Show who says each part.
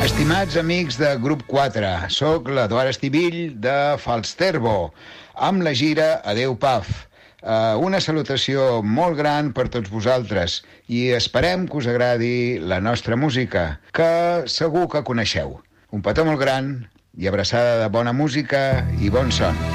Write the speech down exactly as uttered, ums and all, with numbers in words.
Speaker 1: Estimats amics de Grup quatre, sóc l'Eduard Estivill de Falsterbo, amb la gira Adeu Paf. Uh, una salutació molt gran per tots vosaltres i esperem que us agradi la nostra música, que segur que coneixeu. Un petó molt gran i abraçada de bona música i bon son.